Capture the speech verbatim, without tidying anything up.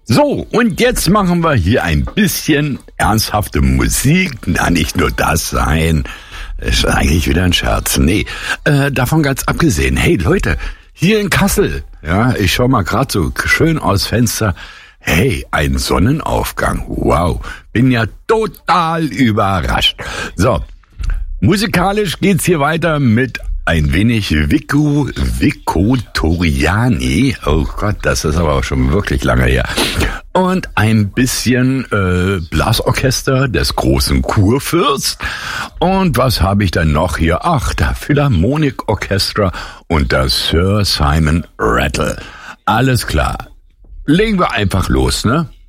So, und jetzt machen wir hier ein bisschen ernsthafte Musik. Na, nicht nur das sein. Ist eigentlich wieder ein Scherz. Nee, äh, davon ganz abgesehen. Hey Leute, hier in Kassel, ja, ich schau mal gerade so schön aus Fenster. Hey, ein Sonnenaufgang. Wow, bin ja total überrascht. So, musikalisch geht's hier weiter mit ein wenig Vico Vico Toriani. Oh Gott, das ist aber auch schon wirklich lange her. Und ein bisschen äh, Blasorchester des großen Kurfürst. Und was habe ich dann noch hier? Ach, der Philharmonic Orchestra und der Sir Simon Rattle. Alles klar. Legen wir einfach los, ne?